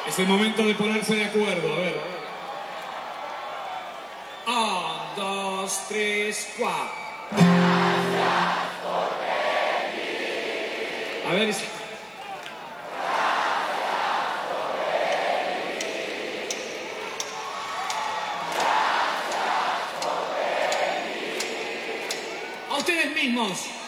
Es el momento de ponerse de acuerdo, a ver. 1, 2, 3, 4. A ver. A ustedes mismos.